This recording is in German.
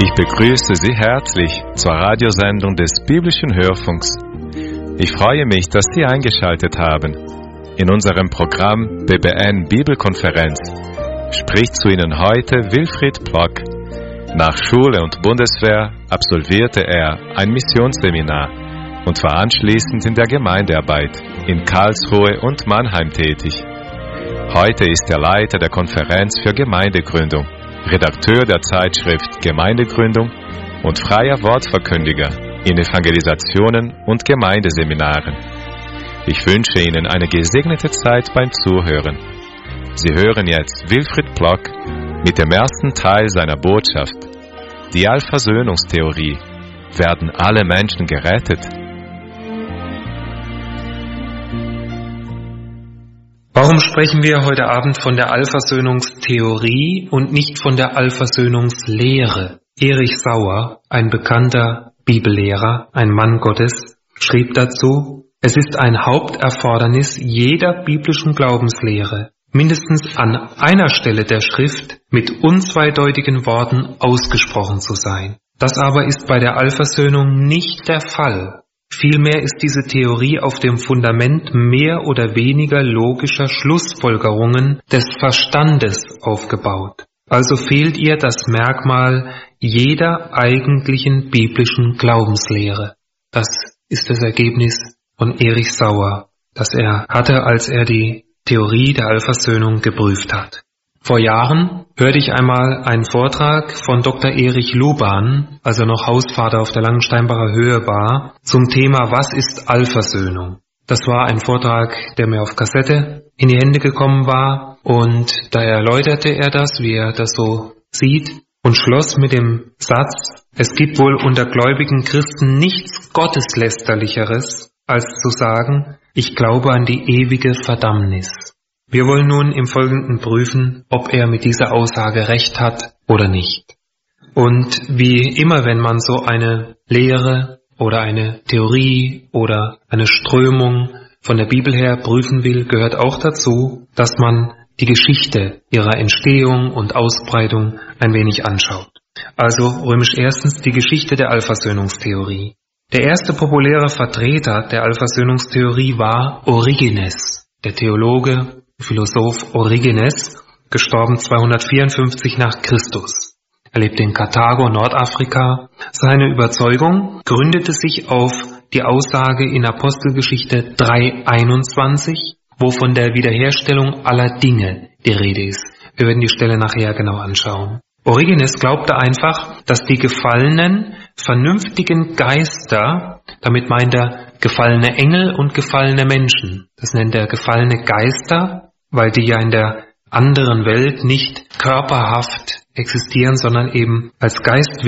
Ich begrüße Sie herzlich zur Radiosendung des Biblischen Hörfunks. Ich freue mich, dass Sie eingeschaltet haben. In unserem Programm BBN Bibelkonferenz spricht zu Ihnen heute Wilfried Plock. Nach Schule und Bundeswehr absolvierte er ein Missionsseminar und war anschließend in der Gemeindearbeit in Karlsruhe und Mannheim tätig. Heute ist er Leiter der Konferenz für Gemeindegründung, Redakteur der Zeitschrift Gemeindegründung und freier Wortverkündiger in Evangelisationen und Gemeindeseminaren. Ich wünsche Ihnen eine gesegnete Zeit beim Zuhören. Sie hören jetzt Wilfried Plock mit dem ersten Teil seiner Botschaft. Die Allversöhnungstheorie. Werden alle Menschen gerettet? Warum sprechen wir heute Abend von der Allversöhnungstheorie und nicht von der Allversöhnungslehre? Erich Sauer, ein bekannter Bibellehrer, ein Mann Gottes, schrieb dazu: Es ist ein Haupterfordernis jeder biblischen Glaubenslehre, mindestens an einer Stelle der Schrift mit unzweideutigen Worten ausgesprochen zu sein. Das aber ist bei der Allversöhnung nicht der Fall. Vielmehr ist diese Theorie auf dem Fundament mehr oder weniger logischer Schlussfolgerungen des Verstandes aufgebaut. Also fehlt ihr das Merkmal jeder eigentlichen biblischen Glaubenslehre. Das ist das Ergebnis von Erich Sauer, das er hatte, als er die Theorie der Allversöhnung geprüft hat. Vor Jahren hörte ich einmal einen Vortrag von Dr. Erich Luban, als er noch Hausvater auf der Langensteinbacher Höhe war, zum Thema Was ist Allversöhnung? Das war ein Vortrag, der mir auf Kassette in die Hände gekommen war, und da erläuterte er das, wie er das so sieht, und schloss mit dem Satz: Es gibt wohl unter gläubigen Christen nichts Gotteslästerlicheres, als zu sagen, ich glaube an die ewige Verdammnis. Wir wollen nun im Folgenden prüfen, ob er mit dieser Aussage recht hat oder nicht. Und wie immer, wenn man so eine Lehre oder eine Theorie oder eine Strömung von der Bibel her prüfen will, gehört auch dazu, dass man die Geschichte ihrer Entstehung und Ausbreitung ein wenig anschaut. Also römisch erstens die Geschichte der Allversöhnungstheorie. Der erste populäre Vertreter der Allversöhnungstheorie war Origenes, der Theologe, Philosoph Origenes, gestorben 254 nach Christus. Er lebte in Karthago, Nordafrika. Seine Überzeugung gründete sich auf die Aussage in Apostelgeschichte 3,21, wo von der Wiederherstellung aller Dinge die Rede ist. Wir werden die Stelle nachher genau anschauen. Origenes glaubte einfach, dass die gefallenen, vernünftigen Geister, damit meint er gefallene Engel und gefallene Menschen. Das nennt er gefallene Geister, weil die ja in der anderen Welt nicht körperhaft existieren, sondern eben als Geistwesen